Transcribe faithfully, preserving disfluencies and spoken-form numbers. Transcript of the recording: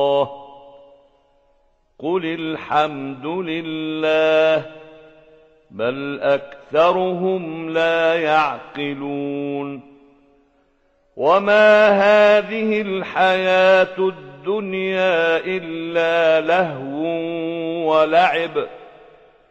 قل الحمد لله بل أكثرهم لا يعقلون وما هذه الحياة الدنيا إلا لهو ولعب